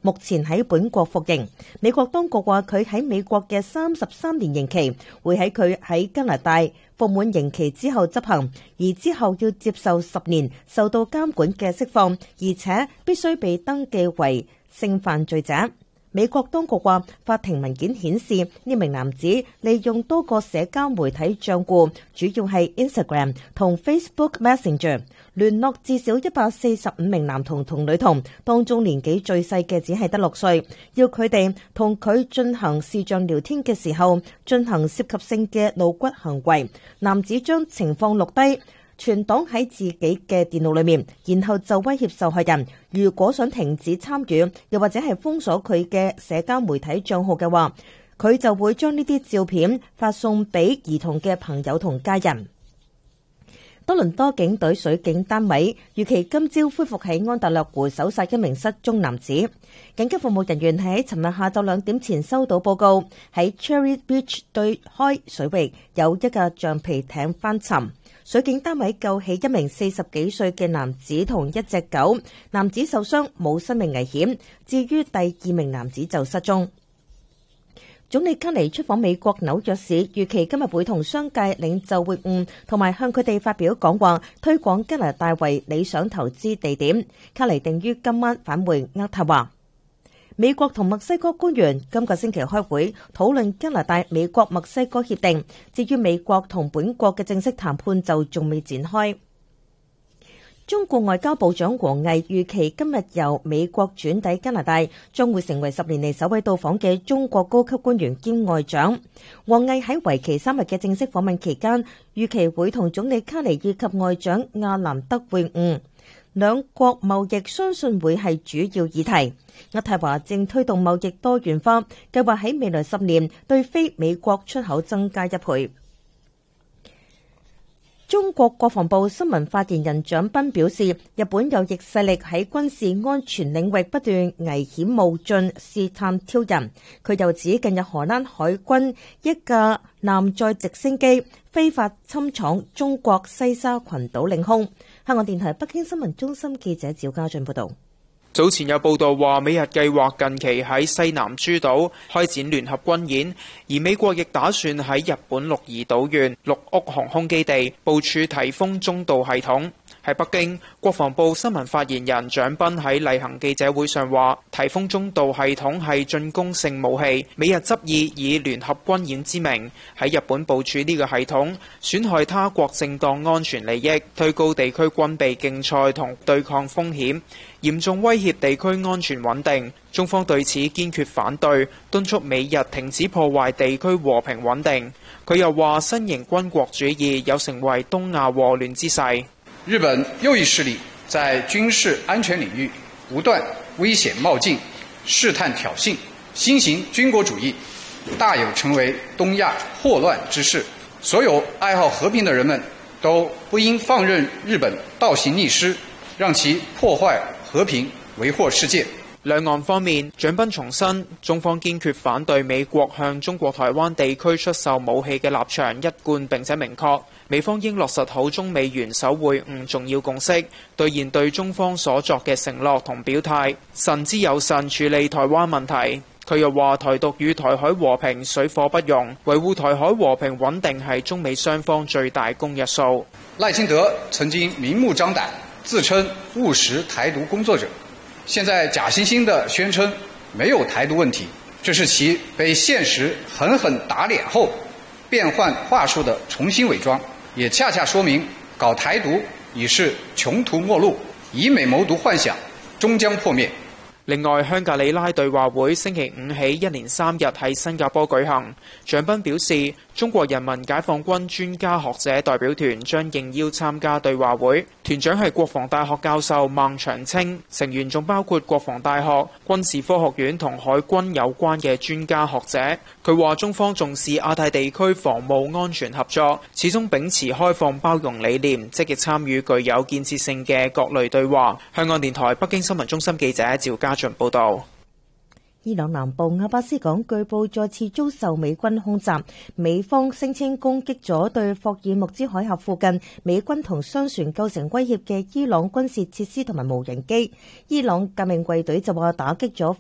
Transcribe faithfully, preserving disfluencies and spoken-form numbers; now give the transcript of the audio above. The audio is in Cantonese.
目前喺本國服刑。美國當局話佢喺美國嘅三十三年刑期會喺佢喺加拿大服滿刑期之後執行，而之後要接受十年受到監管嘅釋放，而且必須被登記為性犯罪者。美國當局話，法庭文件顯示呢名男子利用多個社交媒體賬戶，主要係 Instagram 同 Facebook Messenger， 聯絡至少一百四十五名男童同女童，當中年紀最細嘅只係得六歲，要佢哋同佢進行視像聊天嘅時候進行涉及性嘅露骨行為。男子將情況錄低，存檔喺自己嘅電腦裏面，然後就威脅受害人，如果想停止參與，又或者係封鎖佢嘅社交媒體賬號嘅話，佢就會將呢啲照片發送俾兒童嘅朋友同家人。多倫多警隊水警單位預期今朝恢復喺安大略湖搜殺一名失蹤男子。緊急服務人員喺尋日下晝兩點前收到報告，喺 Cherry Beach 對開水域有一架橡皮艇翻沉。水警單位救起一名四十幾歲嘅男子同一隻狗，男子受傷，冇生命危險。至於第二名男子就失蹤。總理卡尼出訪美國紐約市，預期今日會同商界領袖會晤，同埋向佢哋發表講話，推廣加拿大為理想投資地點。卡尼定於今晚返回渥太華。美國同墨西哥官員今個星期開會討論加拿大美國墨西哥協定，至於美國同本國嘅正式談判就仲未展開。中國外交部長王毅預期今日由美國轉抵加拿大，將會成為十年嚟首位到訪嘅中國高級官員兼外長。王毅喺為期三日嘅正式訪問期間，預期會同總理卡尼以及外長亞南德會晤。兩國貿易相信會係主要議題。渥太華正推動貿易多元化，計劃喺未來十年對非美國出口增加一倍。中國國防部新聞發言人蔣斌表示，日本有逆勢力喺軍事安全領域不斷危險冒進、試探挑釁。佢又指近日荷蘭海軍一架艦載直升機非法侵闖中國西沙群島領空。香港電台北京新聞中心記者趙家俊報道。 早前有報道話，美日計劃近期喺西南諸島開展聯合軍演，而美國亦打算喺日本鹿兒島縣鹿屋航空基地部署颱風中導系統。喺北京，國防部新聞發言人蔣斌喺例行記者會上話，颱風中導系統係進攻性武器，美日執意以聯合軍演之名喺日本部署呢個系統，損害他國正當安全利益，推高地區軍備競賽同對抗風險，嚴重威脅地區安全穩定。中方對此堅決反對，敦促美日停止破壞地區和平穩定。佢又話，新型軍國主義有成為東亞禍亂之勢。 日本右翼勢力在軍事安全領域不斷危險冒進、試探挑釁，新型軍國主義大有成為東亞禍亂之勢。所有愛好和平的人們都不應放任日本倒行逆施，讓其破壞和平、為禍世界。 兩岸方面，蔣斌重申，中方堅決反對美國向中國台灣地區出售武器嘅立場一貫並且明確。美方應落實好中美元首會晤重要共識，兌現對中方所作嘅承諾同表態，慎之又慎處理台灣問題。佢又話，台獨與台海和平水火不容，維護台海和平穩定係中美雙方最大公約數。 賴清德曾經明目張膽自稱務實台獨工作者，現在假惺惺地宣稱沒有台獨問題，這是其被現實狠狠打臉後變換話術的重新偽裝，也恰恰說明搞台獨已是窮途末路，以美謀獨幻想終將破滅。 另外，香格里拉對話會星期五起一連三日喺新加坡舉行。蔣斌表示，中國人民解放軍專家學者代表團將應邀參加對話會，團長係國防大學教授孟長青，成員仲包括國防大學、軍事科學院同海軍有關嘅專家學者。佢話中方重視亞太地區防務安全合作，始終秉持開放包容理念，積極參與具有建設性嘅各類對話。香港電台北京新聞中心記者趙家俊報道。 伊朗南部阿巴斯港據報再次遭受美軍空襲，美方聲稱攻擊咗對霍爾木茲海峽附近美軍同商船構成威脅嘅伊朗軍事設施同埋無人機。伊朗革命衛隊就話打擊咗